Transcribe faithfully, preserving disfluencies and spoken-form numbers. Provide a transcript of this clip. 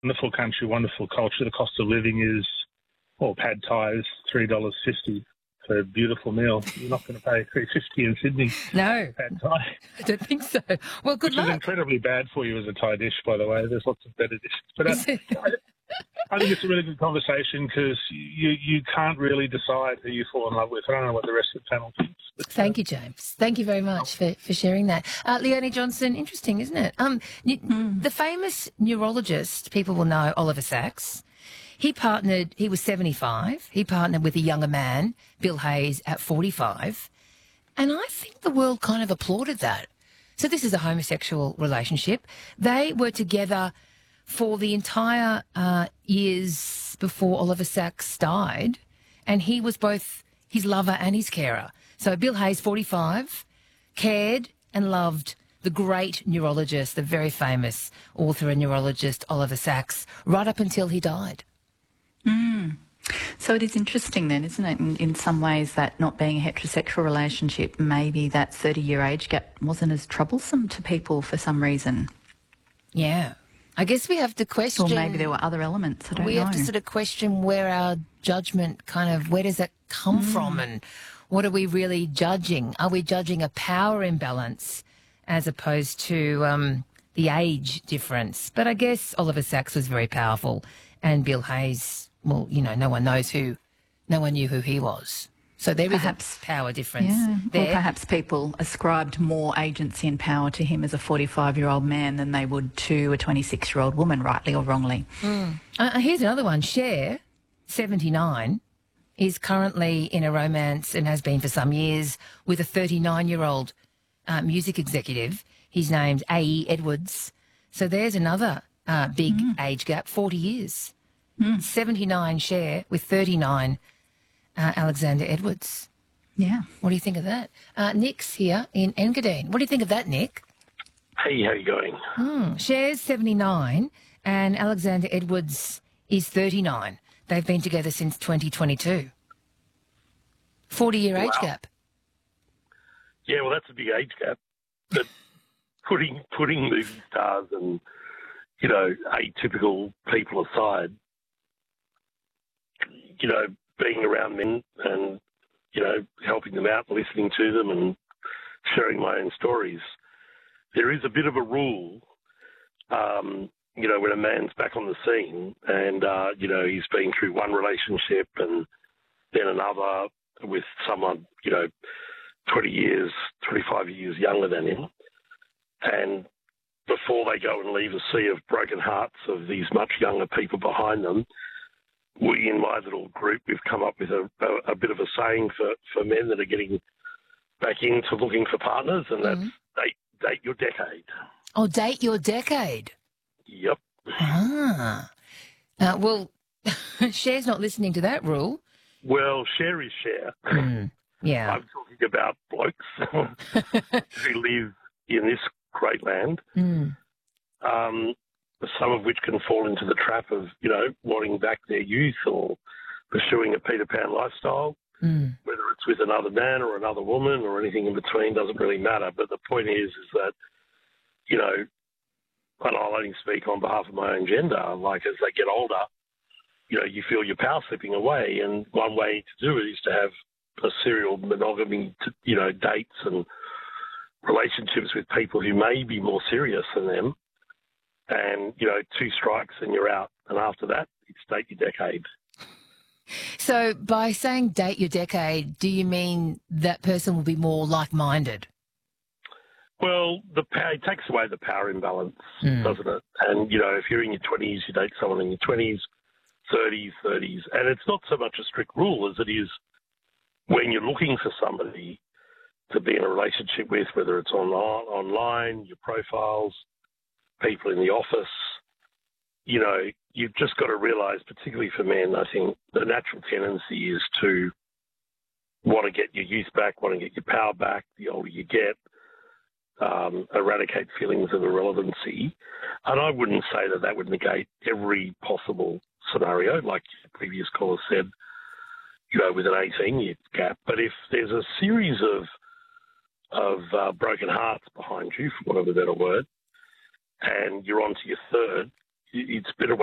wonderful country, wonderful culture. The cost of living is, well, pad thai is three dollars fifty for a beautiful meal. You're not going to pay three dollars fifty in Sydney. No. Pad thai. I don't think so. Well, good Which luck. is incredibly bad for you as a Thai dish, by the way. There's lots of better dishes. But uh, I, I think it's a really good conversation because you, you can't really decide who you fall in love with. I don't know what the rest of the panel thinks. But, Thank uh, you, James. Thank you very much for, for sharing that. Uh, Leonie Johnson, interesting, isn't it? Um, mm. The famous neurologist, people will know, Oliver Sacks, he partnered, he was seventy-five, he partnered with a younger man, Bill Hayes, at forty-five, and I think the world kind of applauded that. So this is a homosexual relationship. They were together for the entire uh, years before Oliver Sacks died, and he was both his lover and his carer. So Bill Hayes, forty-five, cared and loved the great neurologist, the very famous author and neurologist Oliver Sacks, right up until he died. Mm. So it is interesting then, isn't it, in, in some ways that not being a heterosexual relationship, maybe that thirty-year age gap wasn't as troublesome to people for some reason. Yeah. I guess we have to question... Or maybe there were other elements, I don't we know. have to sort of question where our judgment kind of, where does that come mm. from, and what are we really judging? Are we judging a power imbalance as opposed to um, the age difference? But I guess Oliver Sacks was very powerful, and Bill Hayes, well, you know, no one knows who, no one knew who he was. So there perhaps, is a power difference yeah, there. Or perhaps people ascribed more agency and power to him as a forty-five-year-old man than they would to a twenty-six-year-old woman, rightly or wrongly. Mm. Uh, here's another one. Cher, seventy-nine, is currently in a romance and has been for some years with a thirty-nine-year-old uh, music executive. He's named A E Edwards. So there's another uh, big mm. age gap, forty years. Mm. seventy-nine Cher with thirty-nine uh, Alexander Edwards. Yeah. What do you think of that? Uh, Nick's here in Engadine. What do you think of that, Nick? Hey, how you going? Mm. Cher's seventy-nine and Alexander Edwards is thirty-nine. They've been together since twenty twenty-two. forty-year Wow. age gap. Yeah, well, that's a big age gap. But putting putting movie stars and, you know, atypical people aside, you know, being around men and, you know, helping them out, listening to them and sharing my own stories, there is a bit of a rule, um, you know, when a man's back on the scene and, uh, you know, he's been through one relationship and then another with someone, you know, twenty years, twenty-five years younger than him. And before they go and leave a sea of broken hearts of these much younger people behind them, we in my little group, we've come up with a, a, a bit of a saying for, for men that are getting back into looking for partners, and that's mm-hmm. date, date your decade. Oh, date your decade. Yep. Ah. Uh, well, Cher's not listening to that rule. Well, Cher is Cher. Mm, yeah. I'm talking about blokes who live in this great land, mm. um, some of which can fall into the trap of, you know, wanting back their youth or pursuing a Peter Pan lifestyle. Mm. Whether it's with another man or another woman or anything in between doesn't really matter. But the point is, is that, you know, and I'll only speak on behalf of my own gender, like as they get older, you know, you feel your power slipping away. And one way to do it is to have a serial monogamy, to, you know, dates and relationships with people who may be more serious than them. And, you know, two strikes and you're out. And after that, it's date your decade. So by saying date your decade, do you mean that person will be more like-minded? Well, the power, it takes away the power imbalance, mm. doesn't it? And, you know, if you're in your twenties, you date someone in your twenties, thirties, thirties. And it's not so much a strict rule as it is when you're looking for somebody to be in a relationship with, whether it's online, online, your profiles, people in the office, you know, you've just got to realise, particularly for men, I think the natural tendency is to want to get your youth back, want to get your power back the older you get, um, eradicate feelings of irrelevancy. And I wouldn't say that that would negate every possible scenario, like the previous caller said, you know, with an eighteen-year gap. But if there's a series of of uh, broken hearts behind you, for want of a better word, and you're on to your third, it's better